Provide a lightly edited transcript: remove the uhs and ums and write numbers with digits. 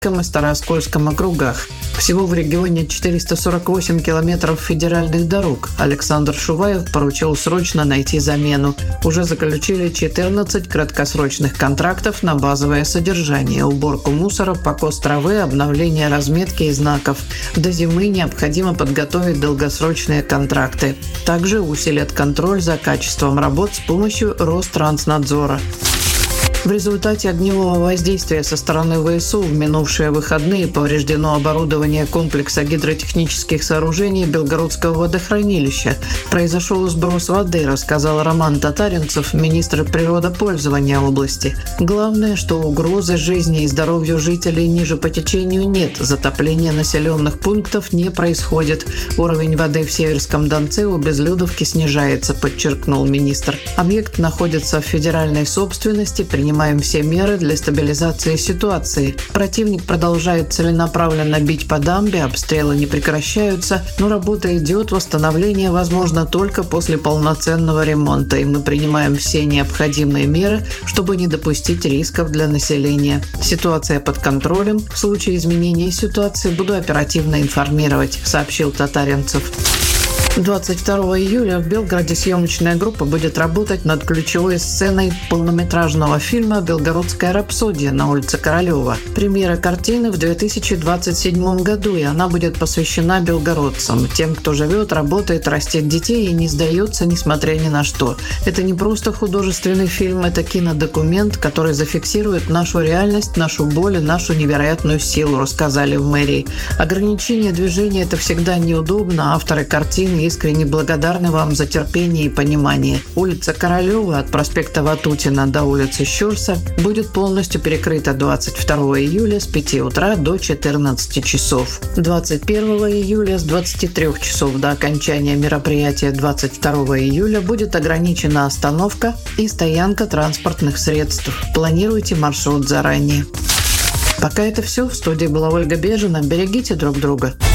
и Старооскольском округах. Всего в регионе 448 километров федеральных дорог. Александр Шуваев поручил срочно найти замену. Уже заключили 14 краткосрочных контрактов на базовое содержание, уборку мусора, покос травы, обновление разметки и знаков. До зимы необходимо подготовить долгосрочные контракты. Также усилят контроль за качеством работ с помощью Ространснадзора. В результате огневого воздействия со стороны ВСУ в минувшие выходные повреждено оборудование комплекса гидротехнических сооружений Белгородского водохранилища. Произошел сброс воды, рассказал Роман Татаринцев, министр природопользования области. Главное, что угрозы жизни и здоровью жителей ниже по течению нет, затопление населенных пунктов не происходит. Уровень воды в Северском Донце у Безлюдовки снижается, подчеркнул министр. Объект находится в федеральной собственности, принимаем все меры для стабилизации ситуации. Противник продолжает целенаправленно бить по дамбе, обстрелы не прекращаются, но работа идет, восстановление возможно только после полноценного ремонта, и мы принимаем все необходимые меры, чтобы не допустить рисков для населения. Ситуация под контролем. В случае изменения ситуации буду оперативно информировать, сообщил Татаринцев. 22 июля в Белгороде съемочная группа будет работать над ключевой сценой полнометражного фильма «Белгородская рапсодия» на улице Королева. Премьера картины в 2027 году, и она будет посвящена белгородцам, тем, кто живет, работает, растет детей и не сдается, несмотря ни на что. Это не просто художественный фильм, это кинодокумент, который зафиксирует нашу реальность, нашу боль и нашу невероятную силу, рассказали в мэрии. Ограничение движения – это всегда неудобно, авторы картины искренне благодарны вам за терпение и понимание. Улица Королева от проспекта Ватутина до улицы Щерса будет полностью перекрыта 22 июля с 5 утра до 14 часов. 21 июля с 23 часов до окончания мероприятия 22 июля будет ограничена остановка и стоянка транспортных средств. Планируйте маршрут заранее. Пока это все. В студии была Ольга Бежина. Берегите друг друга.